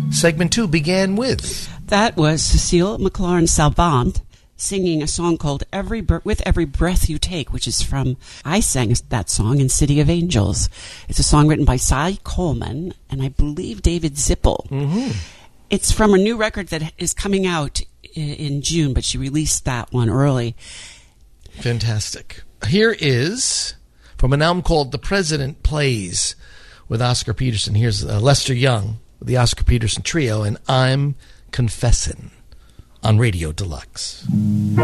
Segment 2 began with... That was Cecile McLaurin-Salvant singing a song called With Every Breath You Take, which is from, I sang that song in City of Angels. It's a song written by Cy Coleman and I believe David Zippel. Mm-hmm. It's from a new record that is coming out in June, but she released that one early. Fantastic. Here is from an album called The President Plays with Oscar Peterson. Here's Lester Young with the Oscar Peterson Trio and I'm Confessin' on Radio Deluxe.